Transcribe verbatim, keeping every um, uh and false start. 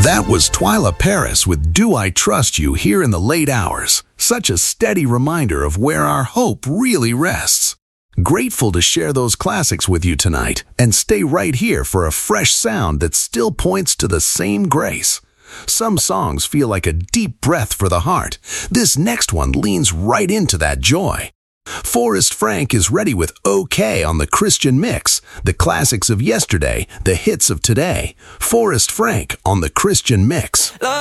That was Twyla Paris with Do I Trust You here in the late hours. Such a steady reminder of where our hope really rests. Grateful to share those classics with you tonight, and stay right here for a fresh sound that still points to the same grace. Some songs feel like a deep breath for the heart. This next one leans right into that joy. Forrest Frank is ready with OK on the Christian Mix, the classics of yesterday, the hits of today. Forrest Frank on the Christian Mix.